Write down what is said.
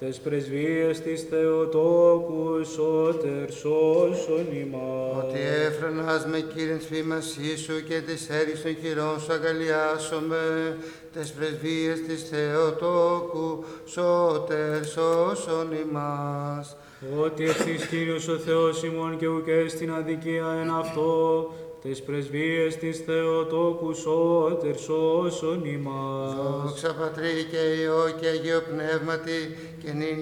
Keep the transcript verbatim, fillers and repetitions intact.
τες πρεσβείες της Θεοτόκου, σώτερ σώσον ημάς. Ότι έφρανας με Κύριε φήμασή σου και της έρης των χειρών σου αγκαλιάσομαι, τες πρεσβείες της Θεοτόκου, σώτερ σώσον ημάς. Ότι ευθύς Κύριος ο Θεός ημών και ουκ στην αδικία εν αυτό, τες πρεσβείες της Θεοτόκου, σώτερ σώσον ημάς. Δόξα Πατρί και Υιό και Αγίο Πνεύματι, και νυν